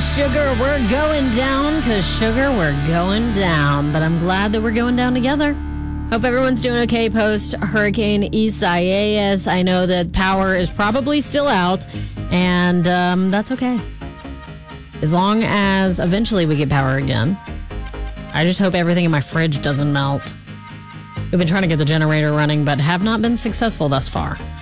Sugar, we're going down, because Sugar, we're going down. But I'm glad that we're going down together. Hope everyone's doing okay post Hurricane Isaias. I know that power is probably still out, and that's okay. As long as eventually we get power again. I just hope everything in my fridge doesn't melt. We've been trying to get the generator running, but have not been successful thus far.